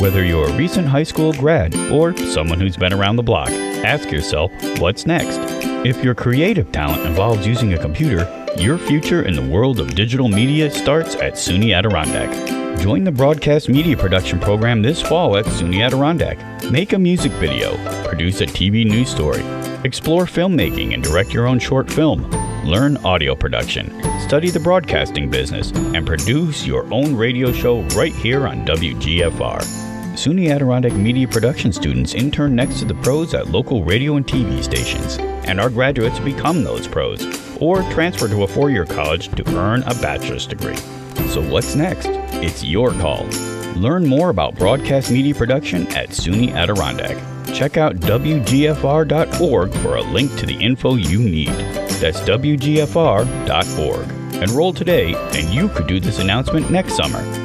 Whether you're a recent high school grad or someone who's been around the block, ask yourself, what's next? If your creative talent involves using a computer, your future in the world of digital media starts at SUNY Adirondack. Join the broadcast media production program this fall at SUNY Adirondack. Make a music video, produce a TV news story, explore filmmaking and direct your own short film, learn audio production, study the broadcasting business, and produce your own radio show right here on WGFR. SUNY Adirondack media production students intern next to the pros at local radio and TV stations, and our graduates become those pros, or transfer to a four-year college to earn a bachelor's degree. So what's next? It's your call. Learn more about broadcast media production at SUNY Adirondack. Check out WGFR.org for a link to the info you need. That's WGFR.org. Enroll today, and you could do this announcement next summer.